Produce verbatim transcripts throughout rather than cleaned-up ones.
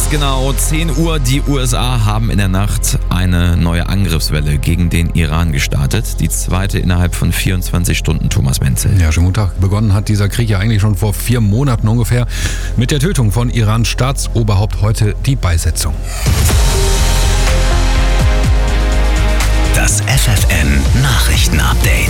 Jetzt genau zehn Uhr. Die U S A haben in der Nacht eine neue Angriffswelle gegen den Iran gestartet. Die zweite innerhalb von vierundzwanzig Stunden, Thomas Menzel. Ja, schönen guten Tag. Begonnen hat dieser Krieg ja eigentlich schon vor vier Monaten ungefähr mit der Tötung von Irans Staatsoberhaupt. Heute die Beisetzung. Das F F N Nachrichtenupdate.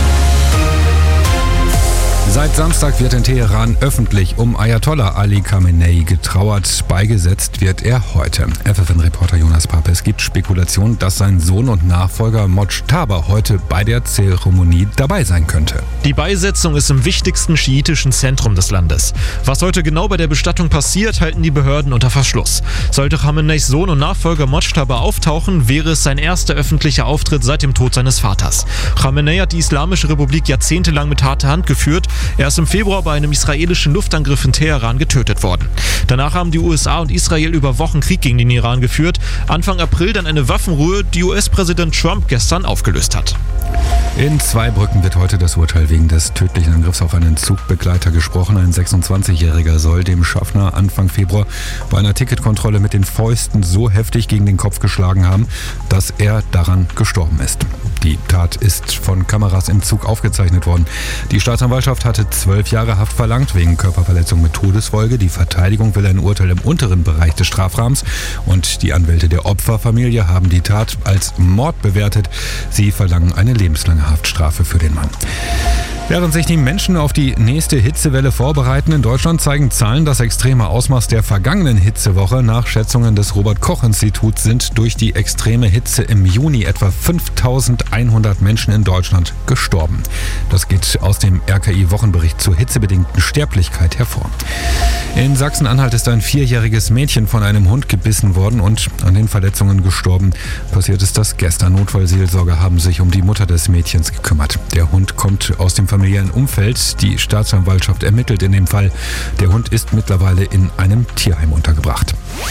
Seit Samstag wird in Teheran öffentlich um Ayatollah Ali Khamenei getrauert. Beigesetzt wird er heute. F F N-Reporter Jonas Pape. Es gibt Spekulationen, dass sein Sohn und Nachfolger Mojtaba heute bei der Zeremonie dabei sein könnte. Die Beisetzung ist im wichtigsten schiitischen Zentrum des Landes. Was heute genau bei der Bestattung passiert, halten die Behörden unter Verschluss. Sollte Khameneis Sohn und Nachfolger Mojtaba auftauchen, wäre es sein erster öffentlicher Auftritt seit dem Tod seines Vaters. Khamenei hat die Islamische Republik jahrzehntelang mit harter Hand geführt. Er ist im Februar bei einem israelischen Luftangriff in Teheran getötet worden. Danach haben die U S A und Israel über Wochen Krieg gegen den Iran geführt. Anfang April dann eine Waffenruhe, die U S-Präsident Trump gestern aufgelöst hat. In Zweibrücken wird heute das Urteil wegen des tödlichen Angriffs auf einen Zugbegleiter gesprochen. Ein sechsundzwanzigjähriger soll dem Schaffner Anfang Februar bei einer Ticketkontrolle mit den Fäusten so heftig gegen den Kopf geschlagen haben, dass er daran gestorben ist. Die Tat ist von Kameras im Zug aufgezeichnet worden. Die Staatsanwaltschaft hatte zwölf Jahre Haft verlangt wegen Körperverletzung mit Todesfolge. Die Verteidigung will ein Urteil im unteren Bereich des Strafrahmens und die Anwälte der Opferfamilie haben die Tat als Mord bewertet. Sie verlangen eine lebenslange Haftstrafe für den Mann. Während sich die Menschen auf die nächste Hitzewelle vorbereiten in Deutschland, zeigen Zahlen, das extreme Ausmaß der vergangenen Hitzewoche. Nach Schätzungen des Robert-Koch-Instituts sind durch die extreme Hitze im Juni etwa fünftausendeinhundert Menschen in Deutschland gestorben. Das geht aus dem R K I-Wochenbericht zur hitzebedingten Sterblichkeit hervor. In Sachsen-Anhalt ist ein vierjähriges Mädchen von einem Hund gebissen worden und an den Verletzungen gestorben. Passiert ist das gestern. Notfallseelsorger haben sich um die Mutter des Mädchens gekümmert. Der Hund kommt aus dem familiären Umfeld. Die Staatsanwaltschaft ermittelt in dem Fall. Der Hund ist mittlerweile in einem Tierheim untergebracht.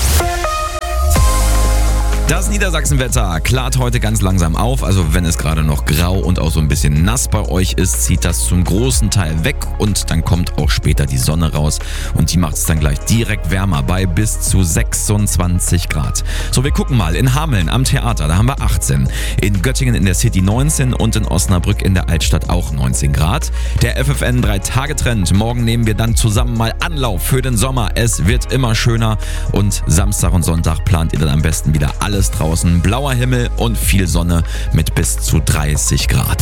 Das Niedersachsenwetter klart heute ganz langsam auf. Also wenn es gerade noch grau und auch so ein bisschen nass bei euch ist, zieht das zum großen Teil weg und dann kommt auch später die Sonne raus und die macht es dann gleich direkt wärmer bei bis zu sechsundzwanzig Grad. So, wir gucken mal. In Hameln am Theater, da haben wir achtzehn. In Göttingen in der City neunzehn und in Osnabrück in der Altstadt auch neunzehn Grad. Der F F N drei Tage Trend. Morgen nehmen wir dann zusammen mal Anlauf für den Sommer. Es wird immer schöner und Samstag und Sonntag plant ihr dann am besten wieder alles Alles draußen, blauer Himmel und viel Sonne mit bis zu dreißig Grad.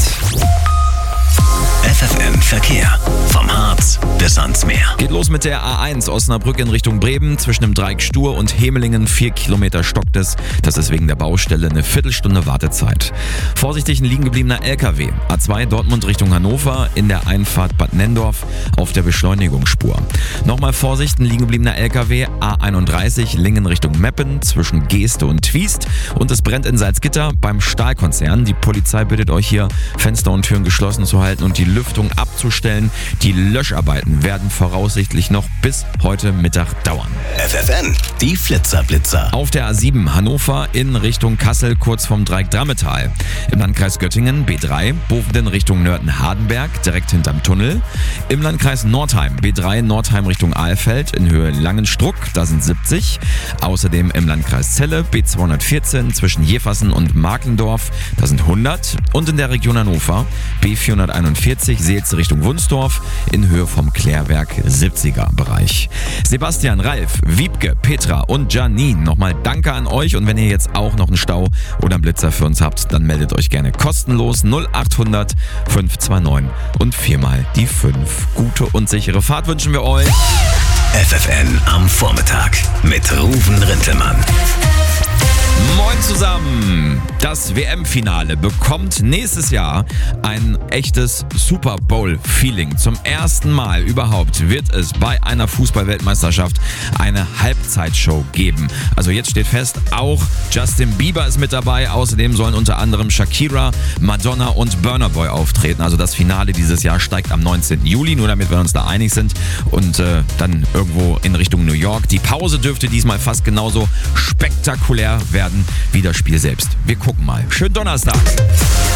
F F N Verkehr. Vom Harz bis ans Meer. Geht los mit der A eins Osnabrück in Richtung Bremen. Zwischen dem Dreieck Stur und Hemelingen vier Kilometer stockt es. Das ist wegen der Baustelle eine Viertelstunde Wartezeit. Vorsichtig ein liegen gebliebener L K W. A zwei Dortmund Richtung Hannover in der Einfahrt Bad Nenndorf auf der Beschleunigungsspur. Nochmal Vorsicht, ein liegen gebliebener L K W. A einunddreißig Lingen Richtung Meppen zwischen Geeste und Twiest. Und es brennt in Salzgitter beim Stahlkonzern. Die Polizei bittet euch hier, Fenster und Türen geschlossen zu halten und die Lüftung abzustellen. Die Löscharbeiten werden voraussichtlich noch bis heute Mittag dauern. F F N, die Flitzerblitzer. Auf der A sieben Hannover in Richtung Kassel kurz vom Dreieck Drammetal. Im Landkreis Göttingen B drei, Bovenden Richtung Nörten-Hardenberg direkt hinterm Tunnel. Im Landkreis Nordheim B drei Nordheim Richtung Ahlfeld in Höhe Langenstruck, da sind siebzig. Außerdem im Landkreis Celle B zweihundertvierzehn zwischen Jeversen und Markendorf, da sind hundert. Und in der Region Hannover B vierhunderteinundvierzig Seelze Richtung Wunsdorf in Höhe vom Klärwerk siebziger Bereich. Sebastian, Ralf, Wiebke, Petra und Janine, nochmal danke an euch und wenn ihr jetzt auch noch einen Stau oder einen Blitzer für uns habt, dann meldet euch gerne kostenlos null achthundert fünfhundertneunundzwanzig und viermal die fünf. Gute und sichere Fahrt wünschen wir euch. F F N am Vormittag mit Ruven Rintelmann. Moin zusammen! Das W M-Finale bekommt nächstes Jahr ein echtes Super Bowl-Feeling. Zum ersten Mal überhaupt wird es bei einer Fußball-Weltmeisterschaft eine Halbzeitshow geben. Also jetzt steht fest, auch Justin Bieber ist mit dabei. Außerdem sollen unter anderem Shakira, Madonna und Burna Boy auftreten. Also das Finale dieses Jahr steigt am neunzehnten Juli, nur damit wir uns da einig sind. Und äh, dann irgendwo in Richtung New York. Die Pause dürfte diesmal fast genauso spektakulär werden wie das Spiel selbst. Wir gucken mal. Schönen Donnerstag.